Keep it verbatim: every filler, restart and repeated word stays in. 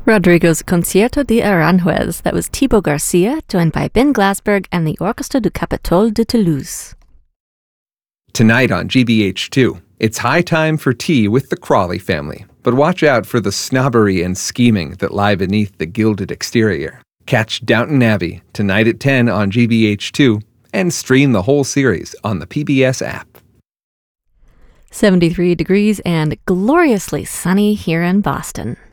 Rodrigo's Concierto de Aranjuez. That was Thibaut Garcia, joined by Ben Glassberg and the Orchestra du Capitole de Toulouse. Tonight on G B H two, it's high time for tea with the Crawley family. But watch out for the snobbery and scheming that lie beneath the gilded exterior. Catch Downton Abbey tonight at ten on G B H two and stream the whole series on the P B S app. seventy-three degrees and gloriously sunny here in Boston.